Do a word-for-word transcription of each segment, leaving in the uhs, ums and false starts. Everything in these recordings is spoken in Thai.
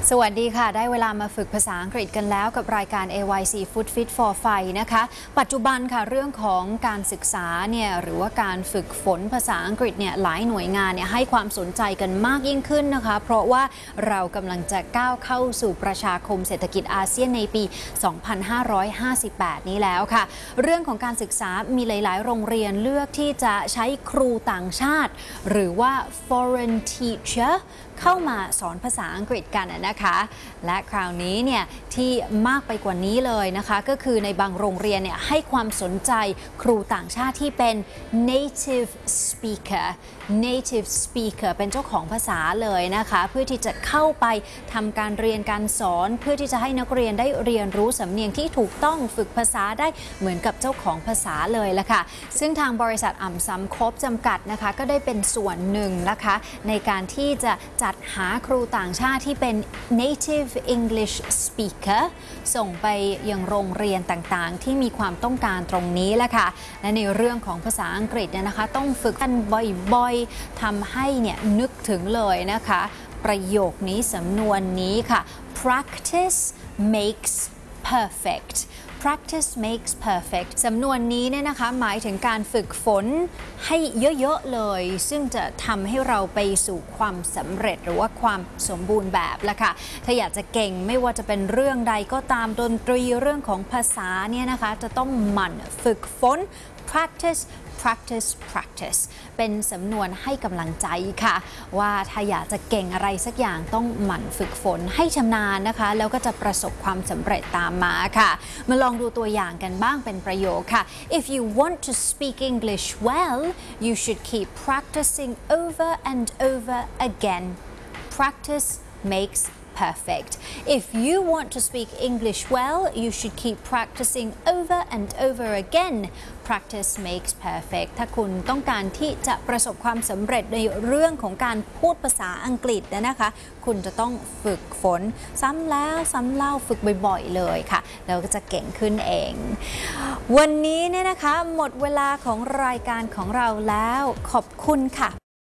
สวัสดีค่ะได้เวลามาฝึกภาษาอังกฤษกันแล้วกับรายการ เอ วาย ซี Food Fit for Fight นะคะปัจจุบันค่ะเรื่องของการศึกษาเนี่ยหรือว่าการฝึกฝนภาษาอังกฤษเนี่ยหลายหน่วยงานเนี่ยให้ความสนใจกันมากยิ่งขึ้นนะคะเพราะว่าเรากำลังจะก้าวเข้าสู่ประชาคมเศรษฐกิจอาเซียนในปี สองพันห้าร้อยห้าสิบแปด นี้แล้วค่ะเรื่องของการศึกษามีหลายๆโรงเรียนเลือกที่จะใช้ครูต่างชาติหรือว่า foreign teacher เข้ามาสอนภาษาอังกฤษกันนะคะและคราวนี้เนี่ยที่มากไปกว่านี้เลยนะคะก็คือในบางโรงเรียนเนี่ยให้ความสนใจครูต่างชาติที่เป็น native speaker native speaker เป็นเจ้าของภาษาเลยนะคะเพื่อที่จะเข้าไปทำการเรียนการสอนเพื่อที่จะให้นักเรียนได้เรียนรู้สำเนียงที่ถูกต้องฝึกภาษาได้เหมือนกับเจ้าของภาษาเลยละค่ะซึ่งทางบริษัทอ่ำซ้ำครบจำกัดนะคะก็ได้เป็นส่วนหนึ่งนะคะในการที่จะจัดหาครูต่างชาติที่เป็น native English speaker ส่งไปยังโรงเรียนต่างๆที่มีความต้องการตรงนี้แหละค่ะและในเรื่องของภาษาอังกฤษเนี่ยนะคะต้องฝึกกันบ่อยๆทำให้เนี่ยนึกถึงเลยนะคะประโยคนี้สำนวนนี้ค่ะ practice makes perfect practice makes perfect สำนวนนี้เนี่ยนะคะหมายถึงการฝึกฝนให้เยอะๆเลยซึ่งจะทำให้เราไปสู่ความสำเร็จหรือว่าความสมบูรณ์แบบละค่ะถ้าอยากจะเก่งไม่ว่าจะเป็นเรื่องใดก็ตามดนตรีเรื่องของภาษาเนี่ยนะคะจะต้องหมั่นฝึกฝน practice practice practice เป็นสำนวนให้กำลังใจค่ะว่าถ้าอยากจะเก่งอะไรสักอย่างต้องหมั่นฝึกฝนให้ชำนาญนะคะแล้วก็จะประสบความสำเร็จตามมาค่ะมาลองดูตัวอย่างกันบ้างเป็นประโยคค่ะ If you want to speak English well you should keep practicing over and over again practice makes perfect. If you want to speak English well, you should keep practicing over and over again. Practice makes perfect. ถ้าคุณต้องการที่จะประสบความสำเร็จในเรื่องของการพูดภาษาอังกฤษนะคะคุณจะต้องฝึกฝนซ้ำแล้วซ้ำเล่าฝึกบ่อยๆเลยค่ะแล้วก็จะเก่งขึ้นเองวันนี้เนี่ยนะคะหมดเวลาของรายการของเราแล้วขอบคุณค่ะ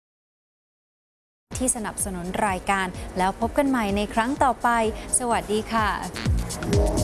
ที่สนับสนุนรายการแล้วพบกันใหม่ในครั้งต่อไปสวัสดีค่ะ